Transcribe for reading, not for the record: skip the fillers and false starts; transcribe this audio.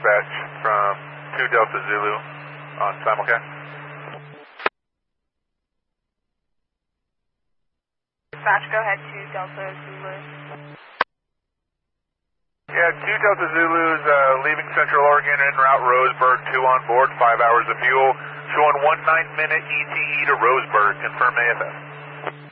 dispatch from 2 Delta Zulu on simulcast. Dispatch, go ahead to Delta Zulu. Yeah, 2 Delta Zulu's leaving Central Oregon en route Roseburg, 2 on board, 5 hours of fuel, showing 19-minute ETE to Roseburg, confirm AFS.